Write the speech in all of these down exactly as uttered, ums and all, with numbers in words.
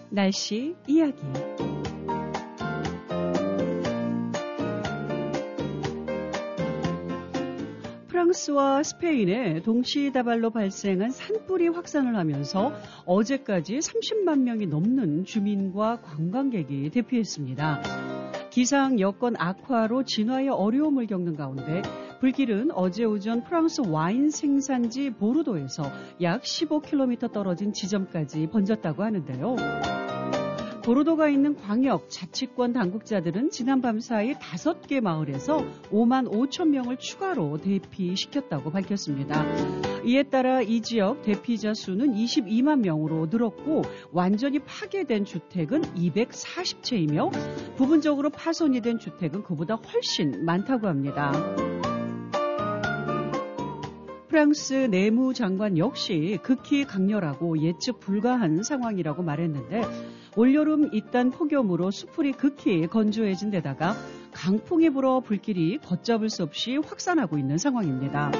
날씨 이야기. 프랑스와 스페인에 동시다발로 발생한 산불이 확산을 하면서 어제까지 삼십만 명이 넘는 주민과 관광객이 대피했습니다. 기상 여건 악화로 진화에 어려움을 겪는 가운데 불길은 어제 오전 프랑스 와인 생산지 보르도에서 약 십오 킬로미터 떨어진 지점까지 번졌다고 하는데요. 보르도가 있는 광역 자치권 당국자들은 지난밤 사이 다섯 개 마을에서 오만 오천 명을 추가로 대피시켰다고 밝혔습니다. 이에 따라 이 지역 대피자 수는 이십이만 명으로 늘었고 완전히 파괴된 주택은 이백사십 채이며 부분적으로 파손이 된 주택은 그보다 훨씬 많다고 합니다. 프랑스 내무장관 역시 극히 강렬하고 예측 불가한 상황이라고 말했는데 올여름 잇단 폭염으로 수풀이 극히 건조해진 데다가 강풍이 불어 불길이 걷잡을 수 없이 확산하고 있는 상황입니다.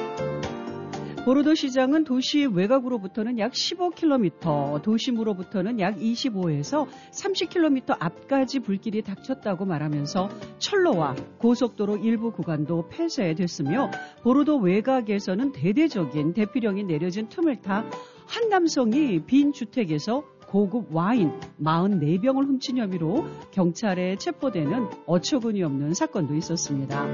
보르도 시장은 도시 외곽으로부터는 약 십오 킬로미터, 도심으로부터는 약 이십오에서 삼십 킬로미터 앞까지 불길이 닥쳤다고 말하면서 철로와 고속도로 일부 구간도 폐쇄됐으며 보르도 외곽에서는 대대적인 대피령이 내려진 틈을 타 한 남성이 빈 주택에서 고급 와인 사십사 병을 훔친 혐의로 경찰에 체포되는 어처구니 없는 사건도 있었습니다.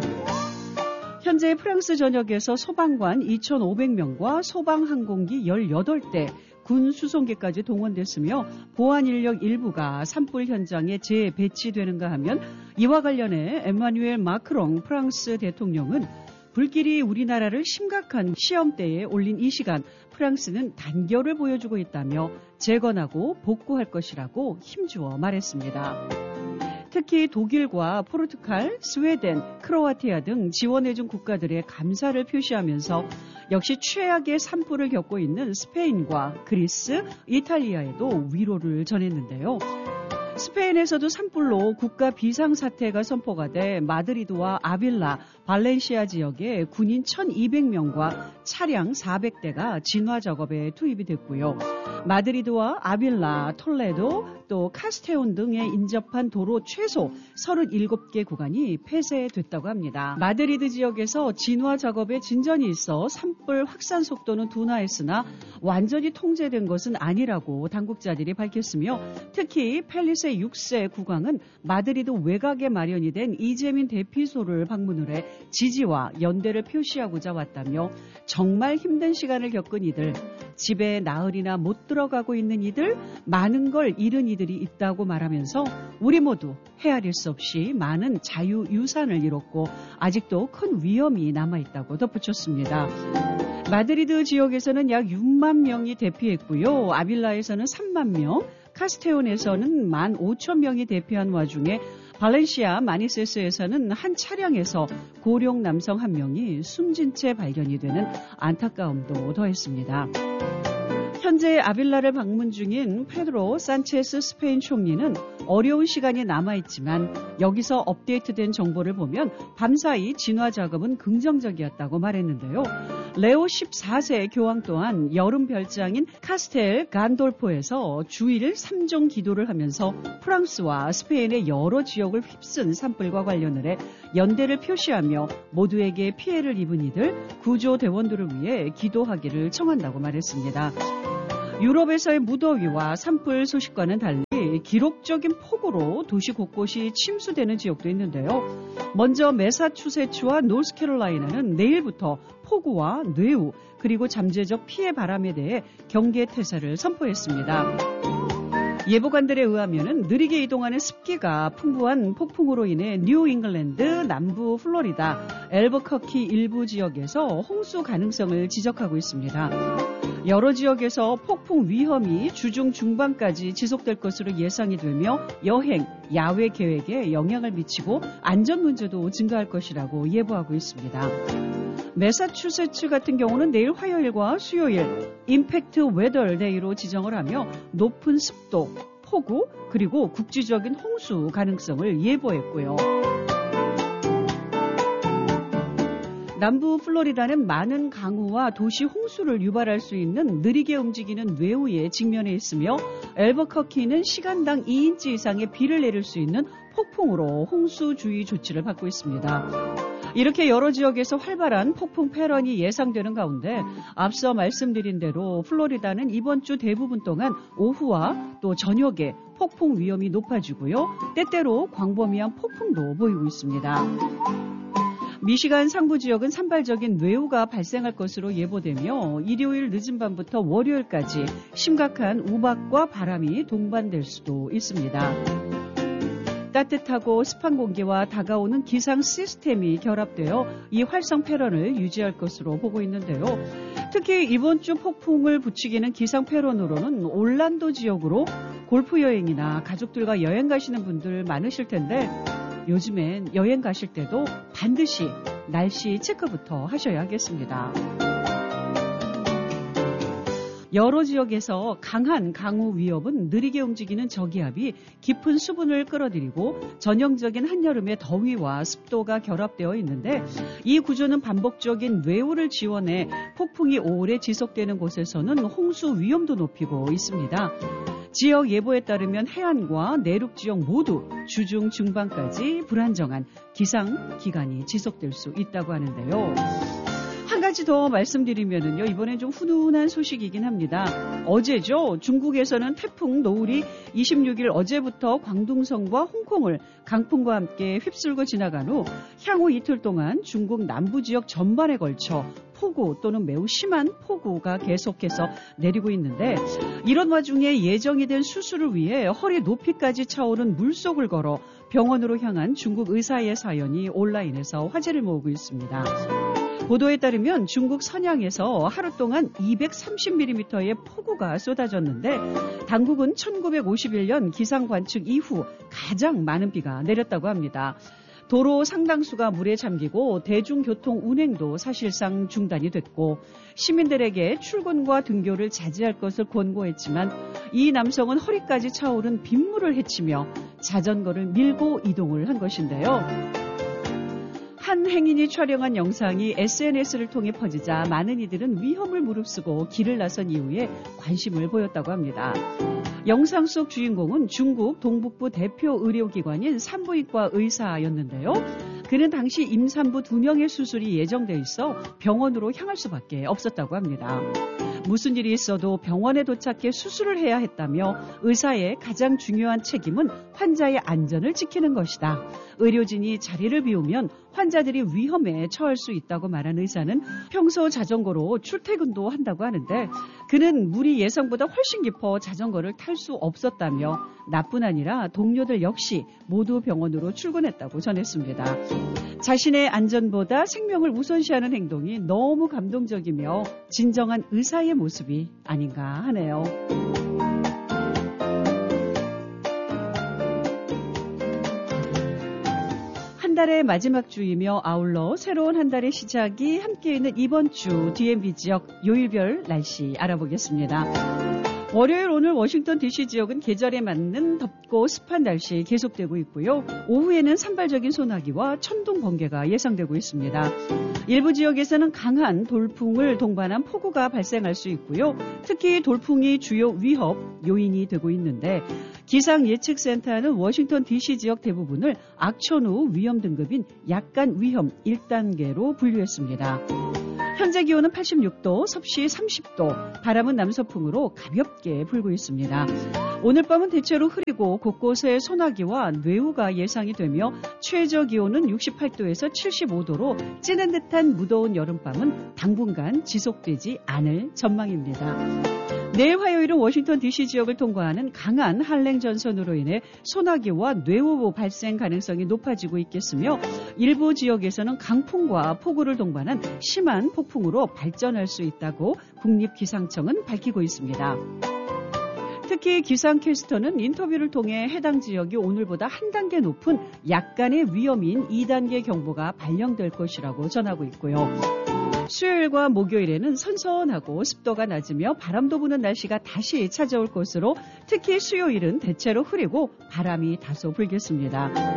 현재 프랑스 전역에서 소방관 이천오백 명과 소방항공기 열여덟 대, 군 수송기까지 동원됐으며 보안 인력 일부가 산불 현장에 재배치되는가 하면 이와 관련해 에마뉘엘 마크롱 프랑스 대통령은 불길이 우리나라를 심각한 시험대에 올린 이 시간 프랑스는 단결을 보여주고 있다며 재건하고 복구할 것이라고 힘주어 말했습니다. 특히 독일과 포르투갈, 스웨덴, 크로아티아 등 지원해준 국가들의 감사를 표시하면서 역시 최악의 산불을 겪고 있는 스페인과 그리스, 이탈리아에도 위로를 전했는데요. 스페인에서도 산불로 국가 비상사태가 선포가 돼 마드리드와 아빌라, 발렌시아 지역에 군인 천이백 명과 차량 사백 대가 진화 작업에 투입이 됐고요. 마드리드와 아빌라, 톨레도, 또 카스테온 등에 인접한 도로 최소 서른일곱 개 구간이 폐쇄됐다고 합니다. 마드리드 지역에서 진화 작업에 진전이 있어 산불 확산 속도는 둔화했으나 완전히 통제된 것은 아니라고 당국자들이 밝혔으며 특히 펠리세 육 세 국왕은 마드리드 외곽에 마련이 된 이재민 대피소를 방문을 해 지지와 연대를 표시하고자 왔다며 정말 힘든 시간을 겪은 이들, 집에 나흘이나 못 들어가고 있는 이들, 많은 걸 잃은 이들이 있다고 말하면서 우리 모두 헤아릴 수 없이 많은 자유유산을 잃었고 아직도 큰 위험이 남아있다고 덧붙였습니다. 마드리드 지역에서는 약 육만 명이 대피했고요. 아빌라에서는 삼만 명, 카스테온에서는 만 오천 명이 대피한 와중에 발렌시아 마니세스에서는 한 차량에서 고령 남성 한 명이 숨진 채 발견이 되는 안타까움도 더했습니다. 현재 아빌라를 방문 중인 페드로 산체스 스페인 총리는 어려운 시간이 남아있지만 여기서 업데이트된 정보를 보면 밤사이 진화 작업은 긍정적이었다고 말했는데요. 레오 십사 세 교황 또한 여름 별장인 카스텔 간돌포에서 주일 삼종 기도를 하면서 프랑스와 스페인의 여러 지역을 휩쓴 산불과 관련을 해 연대를 표시하며 모두에게 피해를 입은 이들, 구조대원들을 위해 기도하기를 청한다고 말했습니다. 유럽에서의 무더위와 산불 소식과는 달리 기록적인 폭우로 도시 곳곳이 침수되는 지역도 있는데요. 먼저 매사추세츠와 노스캐롤라이나는 내일부터 폭우와 뇌우 그리고 잠재적 피해 바람에 대해 경계 태세를 선포했습니다. 예보관들에 의하면 느리게 이동하는 습기가 풍부한 폭풍으로 인해 뉴 잉글랜드, 남부 플로리다, 엘버커키 일부 지역에서 홍수 가능성을 지적하고 있습니다. 여러 지역에서 폭풍 위험이 주중 중반까지 지속될 것으로 예상이 되며 여행, 야외 계획에 영향을 미치고 안전 문제도 증가할 것이라고 예보하고 있습니다. 매사추세츠 같은 경우는 내일 화요일과 수요일 임팩트 웨더 데이로 지정을 하며 높은 습도, 폭우, 그리고 국지적인 홍수 가능성을 예보했고요. 남부 플로리다는 많은 강우와 도시 홍수를 유발할 수 있는 느리게 움직이는 뇌우에 직면해 있으며 엘버커키는 시간당 이 인치 이상의 비를 내릴 수 있는 폭풍으로 홍수주의 조치를 받고 있습니다. 이렇게 여러 지역에서 활발한 폭풍 패런이 예상되는 가운데 앞서 말씀드린 대로 플로리다는 이번 주 대부분 동안 오후와 또 저녁에 폭풍 위험이 높아지고요. 때때로 광범위한 폭풍도 보이고 있습니다. 미시간 상부 지역은 산발적인 뇌우가 발생할 것으로 예보되며 일요일 늦은 밤부터 월요일까지 심각한 우박과 바람이 동반될 수도 있습니다. 따뜻하고 습한 공기와 다가오는 기상 시스템이 결합되어 이 활성 패런을 유지할 것으로 보고 있는데요. 특히 이번 주 폭풍을 부추기는 기상 패런으로는 올란도 지역으로 골프 여행이나 가족들과 여행 가시는 분들 많으실 텐데 요즘엔 여행 가실 때도 반드시 날씨 체크부터 하셔야 하겠습니다. 여러 지역에서 강한 강우 위협은 느리게 움직이는 저기압이 깊은 수분을 끌어들이고 전형적인 한여름의 더위와 습도가 결합되어 있는데 이 구조는 반복적인 뇌우를 지원해 폭풍이 오래 지속되는 곳에서는 홍수 위험도 높이고 있습니다. 지역 예보에 따르면 해안과 내륙 지역 모두 주중 중반까지 불안정한 기상 기간이 지속될 수 있다고 하는데요. 한 가지 더 말씀드리면은요, 이번엔 좀 훈훈한 소식이긴 합니다. 어제죠, 중국에서는 태풍 노을이 이십육 일 어제부터 광둥성과 홍콩을 강풍과 함께 휩쓸고 지나간 후 향후 이틀 동안 중국 남부 지역 전반에 걸쳐 폭우 또는 매우 심한 폭우가 계속해서 내리고 있는데 이런 와중에 예정이 된 수술을 위해 허리 높이까지 차오른 물속을 걸어 병원으로 향한 중국 의사의 사연이 온라인에서 화제를 모으고 있습니다. 보도에 따르면 중국 선양에서 하루 동안 이백삼십 밀리미터의 폭우가 쏟아졌는데 당국은 천구백오십일 년 기상 관측 이후 가장 많은 비가 내렸다고 합니다. 도로 상당수가 물에 잠기고 대중교통 운행도 사실상 중단이 됐고 시민들에게 출근과 등교를 자제할 것을 권고했지만 이 남성은 허리까지 차오른 빗물을 헤치며 자전거를 밀고 이동을 한 것인데요. 한 행인이 촬영한 영상이 에스엔에스를 통해 퍼지자 많은 이들은 위험을 무릅쓰고 길을 나선 이후에 관심을 보였다고 합니다. 영상 속 주인공은 중국 동북부 대표 의료기관인 산부인과 의사였는데요. 그는 당시 임산부 두 명의 수술이 예정돼 있어 병원으로 향할 수밖에 없었다고 합니다. 무슨 일이 있어도 병원에 도착해 수술을 해야 했다며 의사의 가장 중요한 책임은 환자의 안전을 지키는 것이다. 의료진이 자리를 비우면 환자들이 위험에 처할 수 있다고 말한 의사는 평소 자전거로 출퇴근도 한다고 하는데 그는 물이 예상보다 훨씬 깊어 자전거를 탈 수 없었다며 나뿐 아니라 동료들 역시 모두 병원으로 출근했다고 전했습니다. 자신의 안전보다 생명을 우선시하는 행동이 너무 감동적이며 진정한 의사의 모습이 아닌가 하네요. 한 달의 마지막 주이며 아울러 새로운 한 달의 시작이 함께 있는 이번 주 디엠비 지역 요일별 날씨 알아보겠습니다. 월요일 오늘 워싱턴 디씨 지역은 계절에 맞는 덥고 습한 날씨 계속되고 있고요. 오후에는 산발적인 소나기와 천둥 번개가 예상되고 있습니다. 일부 지역에서는 강한 돌풍을 동반한 폭우가 발생할 수 있고요. 특히 돌풍이 주요 위협 요인이 되고 있는데 기상예측센터는 워싱턴 디씨 지역 대부분을 악천후 위험 등급인 약간 위험 일 단계로 분류했습니다. 현재 기온은 팔십육 도, 섭씨 삼십 도, 바람은 남서풍으로 가볍게 불고 있습니다. 오늘 밤은 대체로 흐리고 곳곳에 소나기와 뇌우가 예상이 되며 최저 기온은 육십팔 도에서 칠십오 도로 찌는 듯한 무더운 여름밤은 당분간 지속되지 않을 전망입니다. 내일 화요일은 워싱턴 디씨 지역을 통과하는 강한 한랭 전선으로 인해 소나기와 뇌우 발생 가능성이 높아지고 있겠으며 일부 지역에서는 강풍과 폭우를 동반한 심한 폭풍으로 발전할 수 있다고 국립기상청은 밝히고 있습니다. 특히 기상캐스터는 인터뷰를 통해 해당 지역이 오늘보다 한 단계 높은 약간의 위험인 이 단계 경보가 발령될 것이라고 전하고 있고요. 수요일과 목요일에는 선선하고 습도가 낮으며 바람도 부는 날씨가 다시 찾아올 것으로 특히 수요일은 대체로 흐리고 바람이 다소 불겠습니다.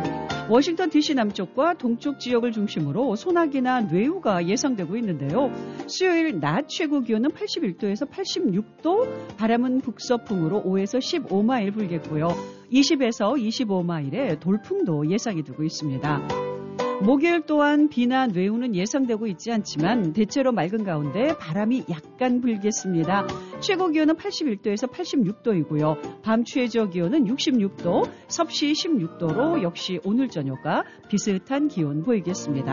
워싱턴 디씨 남쪽과 동쪽 지역을 중심으로 소나기나 뇌우가 예상되고 있는데요. 수요일 낮 최고 기온은 팔십일 도에서 팔십육 도, 바람은 북서풍으로 오에서 십오 마일 불겠고요. 이십에서 이십오 마일의 돌풍도 예상이 되고 있습니다. 목요일 또한 비나 뇌우는 예상되고 있지 않지만 대체로 맑은 가운데 바람이 약간 불겠습니다. 최고 기온은 팔십일 도에서 팔십육 도이고요. 밤 최저 기온은 육십육 도, 섭씨 십육 도로 역시 오늘 저녁과 비슷한 기온 보이겠습니다.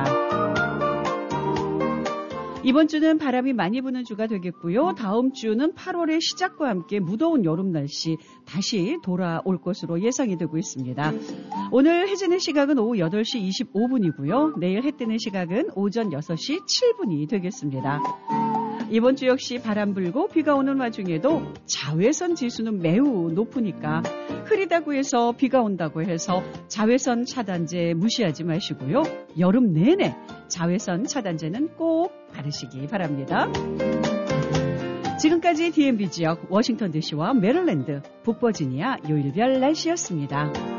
이번 주는 바람이 많이 부는 주가 되겠고요. 다음 주는 팔월의 시작과 함께 무더운 여름 날씨 다시 돌아올 것으로 예상이 되고 있습니다. 오늘 해 지는 시각은 오후 여덟 시 이십오 분이고요. 내일 해 뜨는 시각은 오전 여섯 시 칠 분이 되겠습니다. 이번 주 역시 바람 불고 비가 오는 와중에도 자외선 지수는 매우 높으니까 흐리다고 해서 비가 온다고 해서 자외선 차단제 무시하지 마시고요. 여름 내내 자외선 차단제는 꼭 바르시기 바랍니다. 지금까지 디엠비 지역 워싱턴 디씨와 메릴랜드, 북버지니아 요일별 날씨였습니다.